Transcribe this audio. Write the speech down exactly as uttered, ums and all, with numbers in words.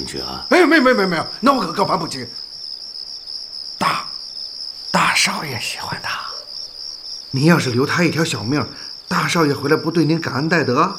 去啊？ 哎，没没没没有，那我可可办不起。大，大少爷喜欢他。你要是留他一条小命，大少爷回来不对您感恩戴德？